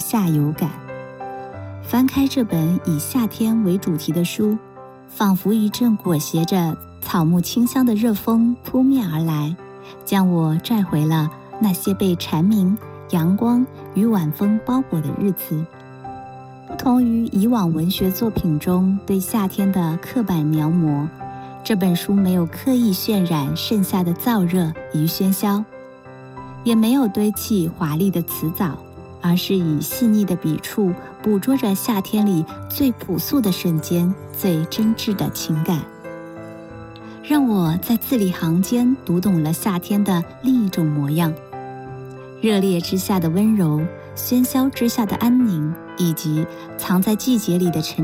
夏有感。翻开这本以夏天为主题的书，仿佛一阵裹挟着草木清香的热风扑面而来，将我拽回了那些被蝉鸣、阳光与晚风包裹的日子。不同于以往文学作品中对夏天的刻板描摹，这本书没有刻意渲染盛夏的燥热与喧嚣，也没有堆砌华丽的词藻，而是以细腻的笔触捕捉着夏天里最朴素的瞬间，最真挚的情感，让我在字里行间读懂了夏天的另一种模样：热烈之下的温柔，喧嚣之下的安宁，以及藏在季节里的沉